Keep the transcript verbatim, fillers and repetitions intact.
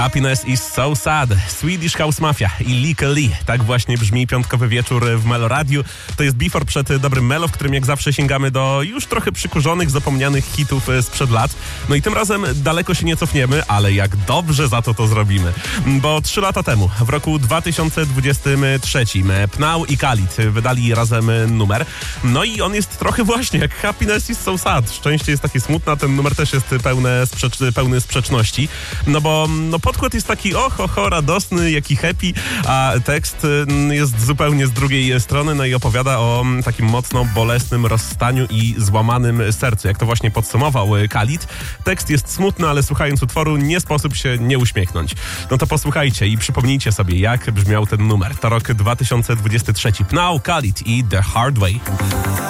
Happiness is so sad. Swedish House Mafia i Lika Lee. Tak właśnie brzmi piątkowy wieczór w Meloradiu. To jest before przed dobrym Melo, w którym jak zawsze sięgamy do już trochę przykurzonych, zapomnianych hitów sprzed lat. No i tym razem daleko się nie cofniemy, ale jak dobrze za to to zrobimy. Bo trzy lata temu, w roku dwa tysiące dwudziestym trzecim, Pnau i Khalid wydali razem numer. No i on jest trochę właśnie jak Happiness is so sad. Szczęście jest takie smutne, a ten numer też jest pełne sprzecz, pełny sprzeczności. No bo no podkład jest taki och, oho, radosny, jaki happy, a tekst jest zupełnie z drugiej strony, no i opowiada o takim mocno bolesnym rozstaniu i złamanym sercu. Jak to właśnie podsumował Khalid. Tekst jest smutny, ale słuchając utworu nie sposób się nie uśmiechnąć. No to posłuchajcie i przypomnijcie sobie, jak brzmiał ten numer. To rok dwa tysiące dwudziesty trzeci. Pnau, Khalid i The Hard Way.